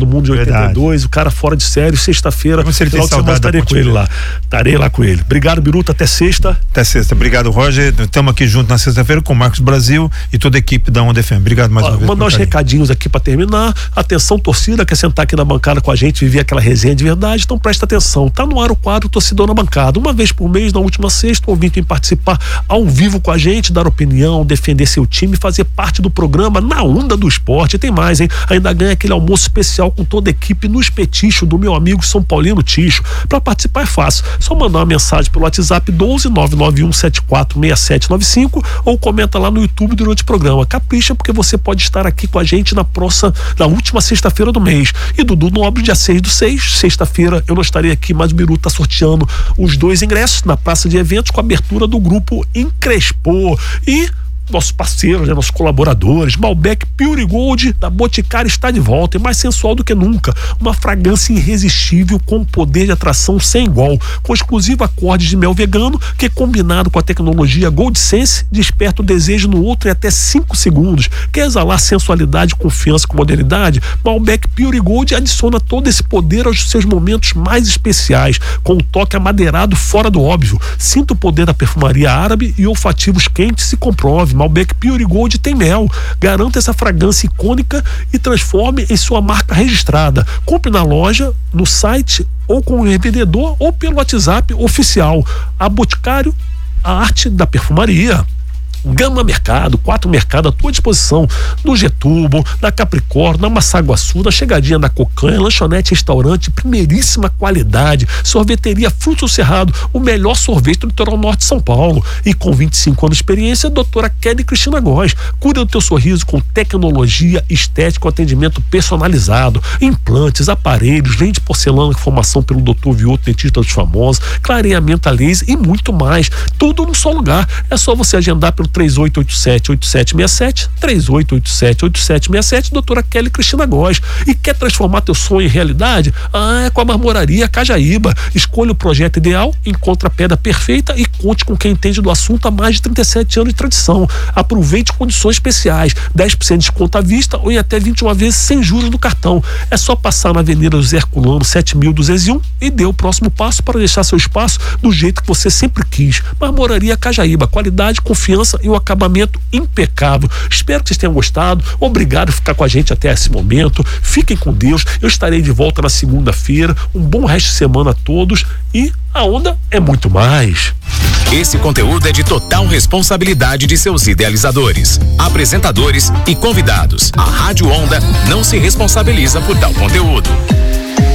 do Mundo de 82, o cara fora de série, sexta-feira, se ele tem saudade, estarei com ele lá. Estarei lá com ele. Obrigado, Biruta, até sexta. Até sexta. Obrigado, Roger. Estamos aqui junto na sexta-feira com o Marcos Brasil e toda a equipe da Onda FM. Obrigado mais uma vez. Mandar uns recadinhos aqui para terminar. Atenção, torcida, quer sentar aqui na bancada com a gente, viver aquela resenha de verdade, então presta atenção. Tá no ar o quadro Torcedor na Bancada. Uma vez por mês, na última sexta, o ouvinte em participar ao vivo com a gente, dar opinião, defender seu time, fazer parte do programa na onda do esporte. E tem mais, hein? Ainda ganha aquele almoço especial com toda a equipe no Espeticho do meu amigo São Paulino Ticho. Para participar é fácil, só mandar uma mensagem pelo WhatsApp 12991746795 ou comenta lá no YouTube durante o programa. Capricha, porque você pode estar aqui com a gente na última sexta-feira do mês. E Dudu Nobre, dia 6/6, sexta-feira, eu não estarei aqui, mas o Biru tá sorteando os 2 ingressos na praça de eventos com a abertura do grupo Encrespô. E nossos parceiros, nossos colaboradores, Malbec Pure Gold da Boticário está de volta, e mais sensual do que nunca, uma fragrância irresistível com poder de atração sem igual, com exclusivo acorde de mel vegano que, combinado com a tecnologia Gold Sense, desperta o desejo no outro em até 5 segundos. Quer exalar sensualidade, confiança com modernidade? Malbec Pure Gold adiciona todo esse poder aos seus momentos mais especiais, com um toque amadeirado fora do óbvio. Sinta o poder da perfumaria árabe e olfativos quentes e comprove. Malbec Pure Gold tem mel. Garanta essa fragrância icônica e transforme em sua marca registrada. Compre na loja, no site ou com o revendedor ou pelo WhatsApp oficial. A Boticário, a arte da perfumaria. Gama Mercado, 4 mercados à tua disposição, no Getúbal, na Capricórnio, na Massaguaçu, na Chegadinha da Cocanha, lanchonete, restaurante, primeiríssima qualidade, sorveteria Frutos do Cerrado, o melhor sorvete do litoral norte de São Paulo. E com 25 anos de experiência, a doutora Kelly Cristina Góes. Cuida do teu sorriso com tecnologia, estética, atendimento personalizado, implantes, aparelhos, lente de porcelana com formação pelo Dr. Vioto, dentista dos famosos, clareamento a laser e muito mais. Tudo num só lugar. É só você agendar pelo 3887-8767, 3887-8767, doutora Kelly Cristina Góes. E quer transformar teu sonho em realidade? É com a Marmoraria Cajaíba. Escolha o projeto ideal, encontre a pedra perfeita e conte com quem entende do assunto há mais de 37 anos de tradição. Aproveite condições especiais, 10% de desconto à vista ou em até 21 vezes sem juros no cartão. É só passar na Avenida José Herculano 7201 e dê o próximo passo para deixar seu espaço do jeito que você sempre quis. Marmoraria Cajaíba, qualidade, confiança e um acabamento impecável. Espero que vocês tenham gostado. Obrigado por ficar com a gente até esse momento. Fiquem com Deus. Eu estarei de volta na segunda-feira. Um bom resto de semana a todos e a onda é muito mais. Esse conteúdo é de total responsabilidade de seus idealizadores, apresentadores e convidados. A Rádio Onda não se responsabiliza por tal conteúdo.